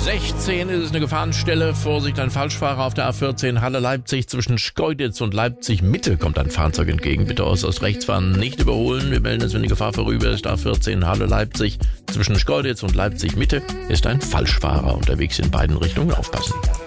16 ist es eine Gefahrenstelle. Vorsicht, ein Falschfahrer auf der A14 Halle-Leipzig. Zwischen Schkeuditz und Leipzig-Mitte kommt ein Fahrzeug entgegen. Bitte aus rechts fahren, nicht überholen. Wir melden es, wenn die Gefahr vorüber ist. A14 Halle-Leipzig. Zwischen Schkeuditz und Leipzig-Mitte ist ein Falschfahrer unterwegs in beiden Richtungen. Aufpassen.